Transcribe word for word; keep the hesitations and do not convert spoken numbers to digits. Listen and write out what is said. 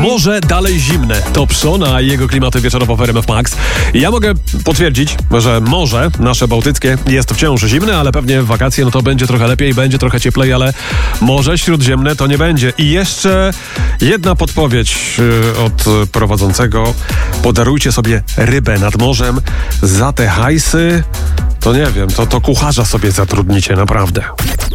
Morze dalej zimne. To Pso na jego klimaty wieczorowo w R M F Max. I ja mogę potwierdzić, że morze nasze bałtyckie jest wciąż zimne, ale pewnie w wakacje no to będzie trochę lepiej, będzie trochę cieplej, ale Morze Śródziemne to nie będzie. I jeszcze jedna podpowiedź yy, od prowadzącego. Podarujcie sobie rybę nad morzem. Za te hajsy, to nie wiem, to, to kucharza sobie zatrudnicie, naprawdę.